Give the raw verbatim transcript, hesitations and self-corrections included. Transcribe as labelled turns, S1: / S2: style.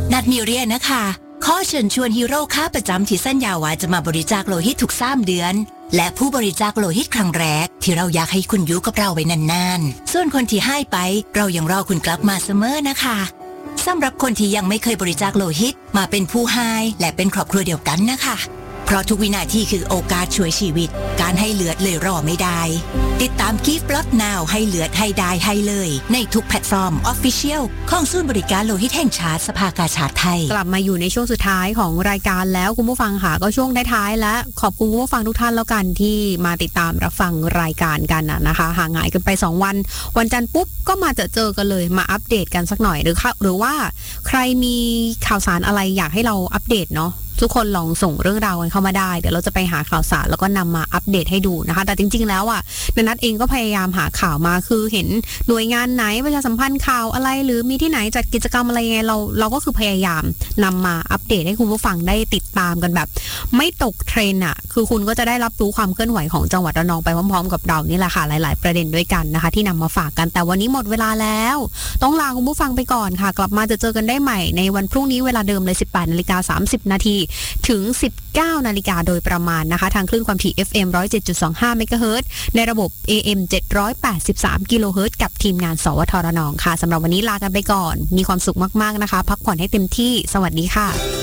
S1: นัดมีเรียนะคะขอเชิญชวนฮีโร่ค้าประจำที่สัญญาว่าจะมาบริจาคโลหิตทุกสามเดือนและผู้บริจาคโลหิตครั้งแรกที่เราอยากให้คุณอยู่กับเราไว้นานๆส่วนคนที่ให้ไปเรายังรอคุณกลับมาเสมอนะคะสำหรับคนที่ยังไม่เคยบริจาคโลหิตมาเป็นผู้ให้และเป็นครอบครัวเดียวกันนะคะเพราะทุกวินาทีคือโอกาสช่วยชีวิตการให้เลือดเลยรอไม่ได้ติดตาม Give Blood Now ให้เลือดให้ได้ให้เลยในทุกแพลตฟอร์ม Official ของศูนย์บริการโลหิตแห่งชาติสภากาชาดไทย
S2: กลับมาอยู่ในช่วงสุดท้ายของรายการแล้วคุณผู้ฟังค่ะก็ช่วงท้ายๆแล้วขอบคุณคุณผู้ฟังทุกท่านแล้วกันที่มาติดตามรับฟังรายการกันนะคะห่างหายกันไปสองวันวันจันทร์ปุ๊บก็มาเจอเจอกันเลยมาอัปเดตกันสักหน่อยหรือหรือว่าใครมีข่าวสารอะไรอยากให้เราอัปเดตเนาะทุกคนลองส่งเรื่องราวกันเข้ามาได้เดี๋ยวเราจะไปหาข่าวสารแล้วก็นำมาอัปเดตให้ดูนะคะแต่จริงๆแล้วอ่ะนัทเองก็พยายามหาข่าวมาคือเห็นหน่วยงานไหนประชาสัมพันธ์ข่าวอะไรหรือมีที่ไหนจัดกิจกรรมอะไรยังไงเราเราก็คือพยายามนำมาอัปเดตให้คุณผู้ฟังได้ติดตามกันแบบไม่ตกเทรนด์อ่ะคือคุณก็จะได้รับรู้ความเคลื่อนไหวของจังหวัดระนองไปพร้อมๆกับเรานี่แหละค่ะหลายๆประเด็นด้วยกันนะคะที่นำมาฝากกันแต่วันนี้หมดเวลาแล้วต้องลาคุณผู้ฟังไปก่อนค่ะกลับมาจะเจอกันได้ใหม่ในวันพรุ่งนี้เวลาเดิมเลย สิบแปดนาฬิกาสามสิบนาทีถึงสิบเก้านาฬิกาโดยประมาณนะคะทางคลื่นความถี่ เอฟ เอ็ม หนึ่งร้อยเจ็ดจุดสองห้า เมกะเฮิรตซ์ในระบบ เอ เอ็ม เจ็ดร้อยแปดสิบสาม กิโลเฮิรตซ์กับทีมงานสวทระนองค่ะสำหรับวันนี้ลากันไปก่อนมีความสุขมากๆนะคะพักผ่อนให้เต็มที่สวัสดีค่ะ